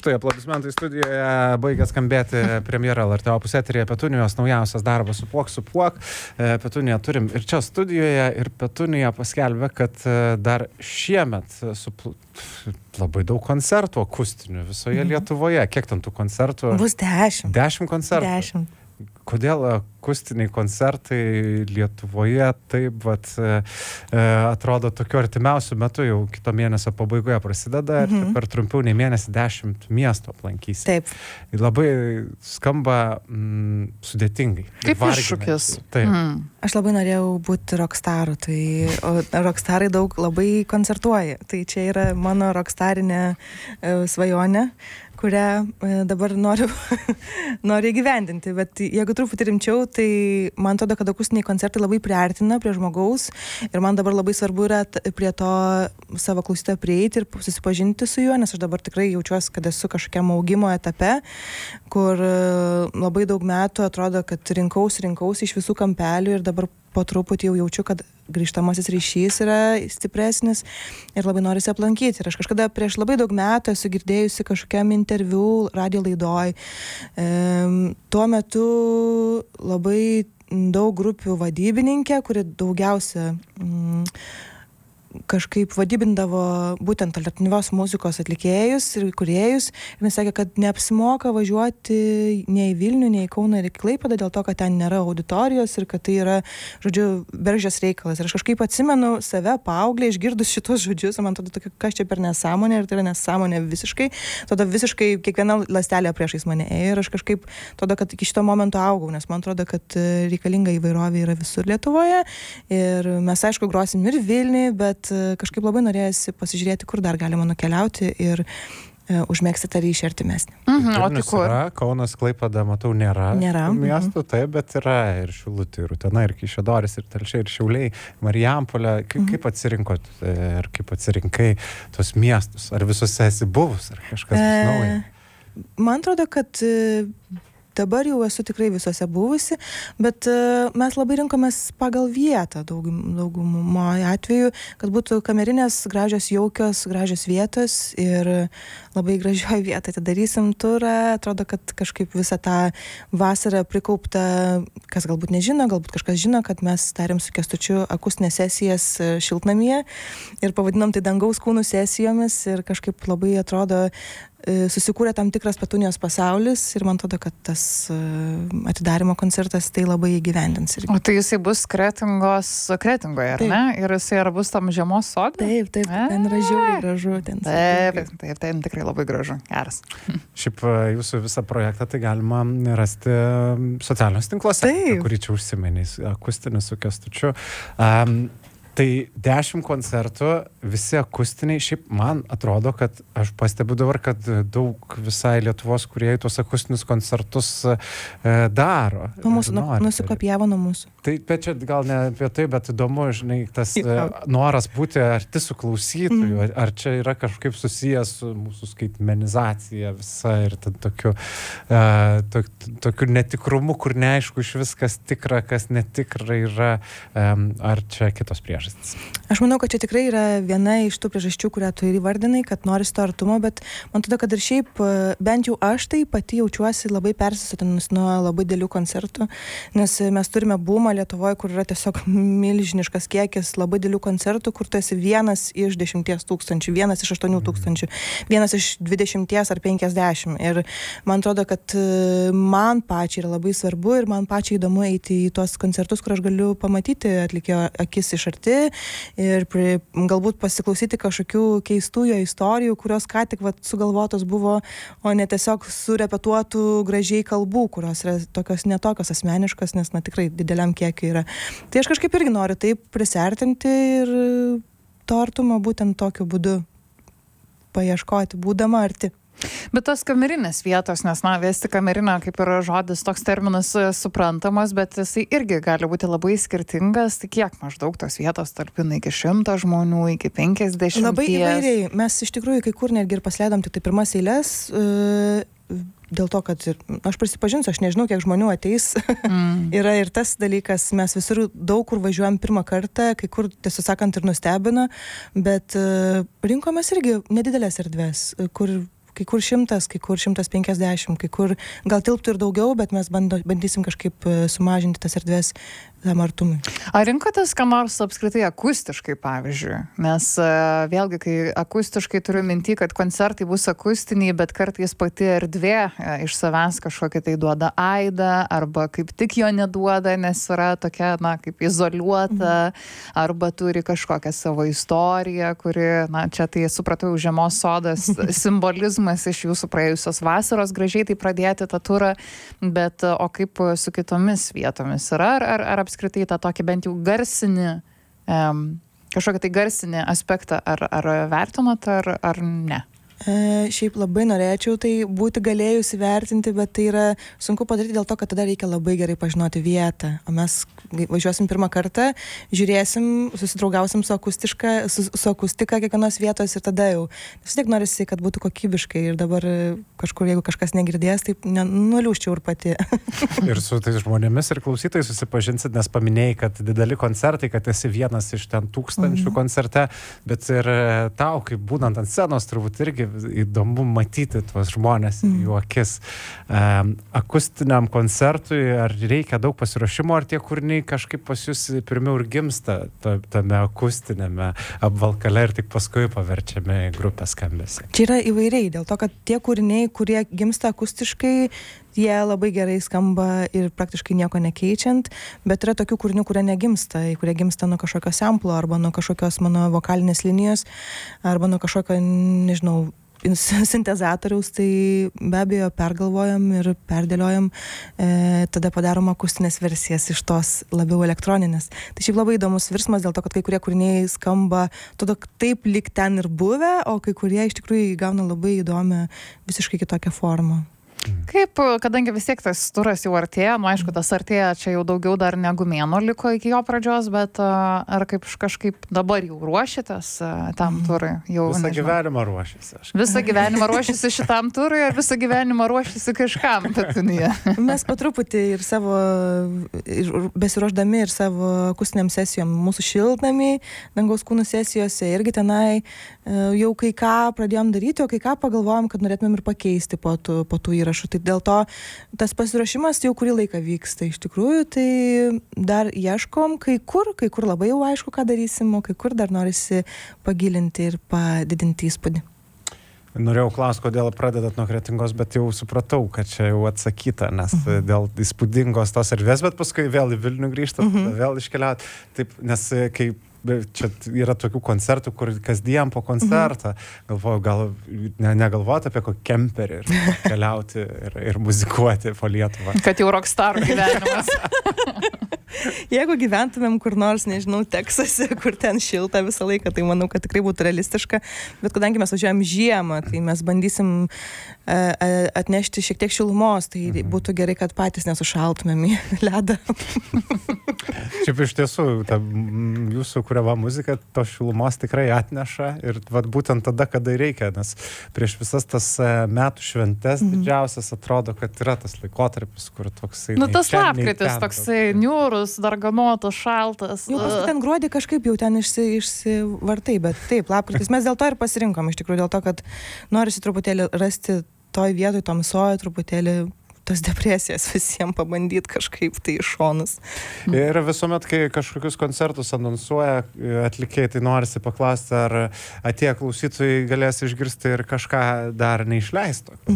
Štai aplodismentai studijoje baigė skambėti premjera LRT Opus eteryje Petunijos naujausias darbas Supuok. Petuniją turim ir čia studijoje ir Petunija paskelbė, kad dar šiemet labai daug koncertų akustinių visoje Lietuvoje. Kiek ten tų koncertų? Bus 10. 10 koncertų? 10. Kodėl akustiniai koncertai Lietuvoje taip atrodo tokiu artimiausiu metu, jau kito mėnesio pabaigoje prasideda ir per trumpiau nei mėnesį 10 miestų aplankysi. Taip. Labai skamba sudėtingai. Kaip iššūkis. Taip. Aš labai norėjau būti rockstaru, o rockstarai daug labai koncertuoja. Tai čia yra mano rockstarinė svajonė, kurią dabar noriu įgyvendinti. Bet jeigu truputį rimčiau, tai man atrodo, kad akustiniai koncertai labai priartina prie žmogaus ir man dabar labai svarbu yra prie to savo klausytojo prieiti ir susipažinti su juo, nes aš dabar tikrai jaučiuosi, kad esu kažkokiam augimo etape, kur labai daug metų atrodo, kad rinkausi iš visų kampelių ir dabar po truputį jau jaučiu, kad grįžtamasis ryšys yra stipresnis ir labai norisi aplankyti. Ir aš kažkada prieš labai daug metų esu girdėjusi kažkokiam interviu radio laidoj. Tuo metu labai daug grupių vadybininkė, kuri daugiausia kažkaip vadybindavo būtent alternatyvios muzikos atlikėjus ir kūrėjus. Ir jis sakė, kad neapsimoka važiuoti nei į Vilnių, nei į Kauną ir į Klaipėdą dėl to, kad ten nėra auditorijos ir kad tai yra, žodžiu, bergždžias reikalas. Ir aš kažkaip atsimenu save, paauglę, išgirdus šitos žodžius, man atrodo, kas čia per nesąmonė ir tai yra nesąmonė visiškai. Tada visiškai kiekviena ląstelė priešais mane ėjo ir aš kažkaip atrodo, kad iki šito momento augau, nes man atrodo, kad reikalinga įvairovė yra visur Lietuvoje. Ir mes, aišku, grosim ir Vilniui, bet kažkaip labai norėjusi pasižiūrėti, kur dar galima nukeliauti ir užmėgsti tą ryšį artimesnį. O tai kur? Kaunas, Klaipėda, matau, nėra miestų, taip, bet yra ir Šilutė, ir Utena, ir Kaišiadorys, ir Telšiai, ir Šiauliai, Marijampolė. Kaip atsirinkot ir kaip atsirinkai tos miestus? Ar visose esi buvus, ar kažkas bus nauja? Man atrodo, kad dabar jau esu tikrai visose buvusi, bet mes labai rinkomės pagal vietą daugumo atveju, kad būtų kamerinės, gražios, jaukios, gražios vietos ir labai gražioje vietoje. Atidarysim turą, atrodo, kad kažkaip visą tą vasarą prikauptą, kas galbūt nežino, galbūt kažkas žino, kad mes darėm su Kęstučiu akustinės sesijas šiltnamyje ir pavadinom tai dangaus kūnų sesijomis ir kažkaip labai atrodo susikūrė tam tikras Petunijos pasaulis ir man atrodo, kad tas atidarymo koncertas tai labai įgyvendins. O tai jisai bus Kretingoje, ar ne? Ir jisai ar bus tam žiemos sode? Taip, ten yra žiauriai gražu. Taip, ten tikrai labai gražu. Geras. Šiaip jūsų visą projektą tai galima rasti socialiniuose tinkluose, kurį čia užsimenys, akustinis su Kęstučiu. Tai 10 koncertų, visi akustiniai, šiaip man atrodo, kad aš pastebiu dabar, kad daug visai Lietuvos kūrėjai tuos akustinius koncertus daro. Nusikopijavo nuo mūsų. Tai čia gal ne apie tai, bet įdomu, žinai, tas noras būti arti su klausytoju, ar čia yra kažkaip susijęs su mūsų skaitmenizacija visa ir tokiu netikrumu, kur neaišku iš viskas tikra, kas netikra yra, ar čia kitos priežastys. Aš manau, kad čia tikrai yra viena iš tų priežasčių, kurią tu ir įvardinai, kad nori to artumo, bet man atrodo, kad ir šiaip, bent jau aš tai pati jaučiuosi labai persisotinus nuo labai dėlių koncertų, nes mes turime boomą Lietuvoje, kur yra tiesiog milžiniškas kiekis labai dėlių koncertų, kur tu esi vienas iš 10 000, vienas iš 8 000, vienas iš 20 ar 50. Ir man atrodo, kad man pačiai yra labai svarbu ir man pačiai įdomu eiti į tuos koncertus, kur aš galiu pamatyti atlikėjo akis iš arti ir galbūt pasiklausyti kažkokių keistų jo istorijų, kurios ką tik sugalvotos buvo, o ne tiesiog surepetuotų gražiai kalbų, kurios yra netokios asmeniškos, nes tikrai dideliam kiekiu yra. Tai aš kažkaip irgi noriu taip prisiartinti ir to artumo būtent tokiu būdu paieškoti, būdama arti. Bet tos kamerinės vietos, nes, vesti kamerinę, kaip ir žodis, toks terminas suprantamas, bet jisai irgi gali būti labai skirtingas. Tai kiek maždaug tos vietos talpina iki 100 žmonių, iki 50? Labai įvairiai. Mes iš tikrųjų kai kur netgi ir pasileidom tik tai pirmas eilės, dėl to, kad aš prisipažinsiu, aš nežinau, kiek žmonių ateis. Yra ir tas dalykas, mes visur daug kur važiuojam pirmą kartą, kai kur, tiesą sakant, ir nustebina, bet rinkomės irgi nedidelės erdvės, kur kai kur 100, kai kur 150, kai kur gal tilptų ir daugiau, bet mes bandysim kažkaip sumažinti tas erdvės tam artumui. Ar rinkotės ką nors apskritai akustiškai, pavyzdžiui? Nes vėlgi, kai akustiškai turiu minty, kad koncertai bus akustiniai, bet kartais pati erdvė iš savęs kažkokia tai duoda aidą, arba kaip tik jo neduoda, nes yra tokia, na, kaip izoliuota, arba turi kažkokią savo istoriją, kuri, na, čia tai supratau, Žiemos sodas, simbolizmas iš jūsų praėjusios vasaros, gražiai tai pradėti tą turą, bet o kaip su kitomis vietomis yra, ar apskritai tą tokį bent jau garsinį, kažkokį tai garsinį aspektą, ar vertinot, ar ne? Šiaip labai norėčiau tai būti galėjusi vertinti, bet tai yra sunku padaryti dėl to, kad tada reikia labai gerai pažinoti vietą. O mes važiuosim pirmą kartą, žiūrėsim, susidraugausim su akustika kiekvienos vietos ir tada jau. Vis tiek norisi, kad būtų kokybiškai ir dabar kažkur, jeigu kažkas negirdės, tai nuliūščiau ir pati. Ir su tais žmonėmis ir klausytojais susipažinsit, nes paminėjai, kad dideli koncertai, kad esi vienas iš ten tūkstančių koncerte, bet ir tau, kaip būnant ant scenos, turbūt irgi įdomu matyti tuos žmonės, jų akis. Akustiniam koncertui ar reikia daug pasiruošimo, ar tie kūriniai kažkaip pas jūs pirmiau ir gimsta tame akustinėme apvalkale ir tik paskui paverčiami į grupės skambesį? Čia yra įvairiai, dėl to, kad tie kūriniai, kurie gimsta akustiškai, jie labai gerai skamba ir praktiškai nieko nekeičiant, bet yra tokių kūrinių, kurie negimsta, kurie gimsta nuo kažkokio samplo arba nuo kažkokios mano vokalinės linijos arba nuo kažkokio, nežinau, sintezatoriaus, tai be abejo pergalvojam ir perdėliojam, tada padarom akustinės versijas iš tos labiau elektroninės. Tai šiaip labai įdomus virsmas dėl to, kad kai kurie kūriniai skamba tada taip lyg ten ir buvę, o kai kurie iš tikrųjų gauna labai įdomią, visiškai kitokią formą. Kaip, kadangi vis tiek tas turas jau artėja, nu aišku, tas artėja čia jau daugiau dar negu mėnuo liko iki jo pradžios, bet ar kažkaip dabar jau ruošitės tam turui? Visą gyvenimą ruošėsi. Visą gyvenimą ruošėsi šitam turui, ar visą gyvenimą ruošėsi kažkam, Petunija? Mes po truputį ir savo, besiruošdami ir savo akustiniam sesijom, mūsų šiltnamį, Dangaus kūnų sesijose, irgi tenai jau kai ką pradėjom daryti, o kai ką pagalvojom, kad norėtumėm ir pakeisti po tų įrašų. Tai dėl to tas pasiruošimas jau kurį laiką vyksta. Iš tikrųjų, tai dar ieškom kai kur labai jau aišku, ką darysim, o kai kur dar norisi pagilinti ir padidinti įspūdį. Norėjau klausti, kodėl pradedat nuo Kretingos, bet jau supratau, kad čia jau atsakyta, nes dėl įspūdingos tos erdvės, bet paskui vėl į Vilnių grįžtat, vėl iškeliaut. Taip, nes kai čia yra tokių koncertų, kur kasdien po koncertą galvoju, gal negalvoti apie kokį kemperį ir keliauti ir muzikuoti po Lietuvą. Kad jau rockstar gyvenimas. Jeigu gyventumėm kur nors, nežinau, Teksase, kur ten šilta visą laiką, tai manau, kad tikrai būtų realistiška, bet kadangi mes važiuojam žiemą, tai mes bandysim atnešti šiek tiek šilumos, tai būtų gerai, kad patys nesušaltumėm į ledą. Šiaip iš tiesų, ta jūsų kuriama muzika tos šilumos tikrai atneša ir vat, būtent tada, kada reikia, nes prieš visas tas metų šventes didžiausias atrodo, kad yra tas laikotarpis, kur toksai... Nu, tas lapkritis toksai niūrus, darganotas, šaltas. Jau paskui ten gruodį kažkaip jau ten išsivartai, bet taip, lapkritis mes dėl to ir pasirinkom, iš tikrųjų, dėl to, kad norisi truputėlį rasti toj vietoj, tamsoje, truputėlį tas depresijas visiems pabandyti kažkaip tai iš šonus. Ir visuomet, kai kažkokius koncertus anonsuoja atlikėjai, tai norisi paklausti, ar atėję klausytojai galės išgirsti ir kažką dar neišleisto.